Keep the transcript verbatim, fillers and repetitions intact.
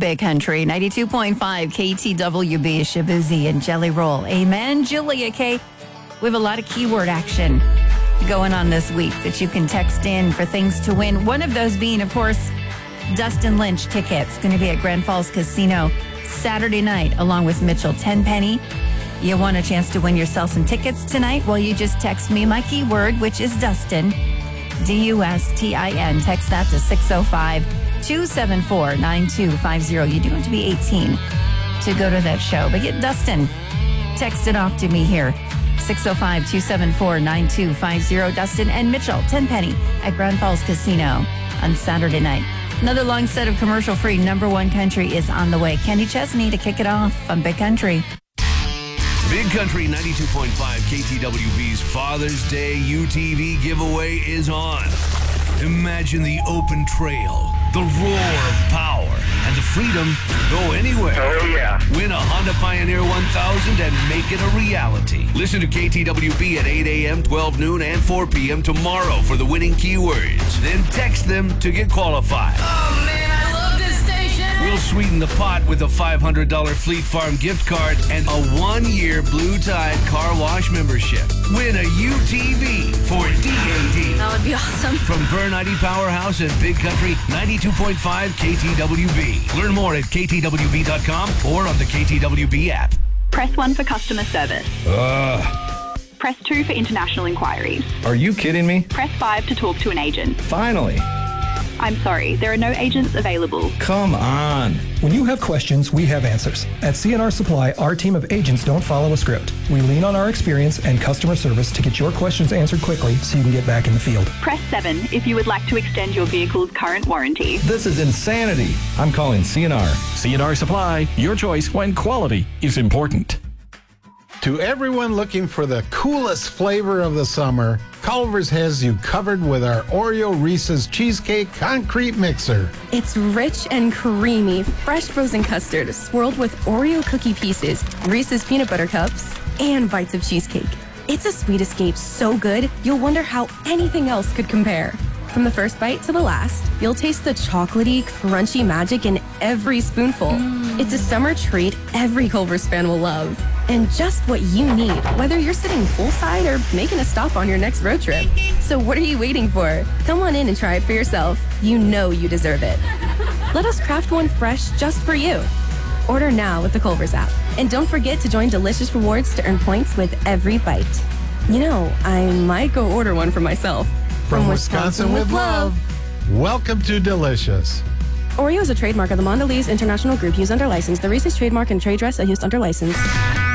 Big Country, ninety-two point five K T W B, Shabuzi and Jelly Roll. Amen, Julia K. We have a lot of keyword action going on this week that you can text in for things to win. One of those being, of course, Dustin Lynch tickets. Going to be at Grand Falls Casino Saturday night along with Mitchell Tenpenny. You want a chance to win yourself some tickets tonight? Well, you just text me my keyword, which is Dustin, D U S T I N. Text that to six oh five, two seven four, nine two five zero. You do have to be eighteen to go to that show, but get Dustin. Text it off to me here. six oh five, two seven four, nine two five zero. Dustin and Mitchell Tenpenny at Grand Falls Casino on Saturday night. Another long set of commercial-free number one country is on the way. Kenny Chesney to kick it off on Big Country. Big Country ninety-two point five K T W B's Father's Day U T V giveaway is on. Imagine the open trail, the roar of power, and the freedom to go anywhere. Oh, yeah. Win a Honda Pioneer one thousand and make it a reality. Listen to K T W B at eight a.m., twelve noon, and four p.m. tomorrow for the winning keywords. Then text them to get qualified. Oh, man, I love this station. We'll sweeten the pot with a five hundred dollars Fleet Farm gift card and a one-year Blue Tide car wash membership. Win a U T V for D A D. That would be awesome. From Bernardi Powerhouse and Big Country, ninety-two point five K T W B. Learn more at K T W B dot com or on the K T W B app. Press one for customer service. Ugh. Press two for international inquiries. Are you kidding me? Press five to talk to an agent. Finally. I'm sorry, there are no agents available. Come on. When you have questions, we have answers. At C N R Supply, our team of agents don't follow a script. We lean on our experience and customer service to get your questions answered quickly so you can get back in the field. Press seven if you would like to extend your vehicle's current warranty. This is insanity. I'm calling C N R. C N R Supply, your choice when quality is important. To everyone looking for the coolest flavor of the summer, Culver's has you covered with our Oreo Reese's Cheesecake Concrete Mixer. It's rich and creamy, fresh frozen custard swirled with Oreo cookie pieces, Reese's peanut butter cups, and bites of cheesecake. It's a sweet escape so good, you'll wonder how anything else could compare. From the first bite to the last, you'll taste the chocolatey, crunchy magic in every spoonful. Mm. It's a summer treat every Culver's fan will love. And just what you need, whether you're sitting poolside or making a stop on your next road trip. So what are you waiting for? Come on in and try it for yourself. You know you deserve it. Let us craft one fresh just for you. Order now with the Culver's app. And don't forget to join Delicious Rewards to earn points with every bite. You know, I might go order one for myself. From, From Wisconsin, Wisconsin with love. Welcome to Delicious. Oreo is a trademark of the Mondelez International Group used under license. The Reese's trademark and trade dress are used under license.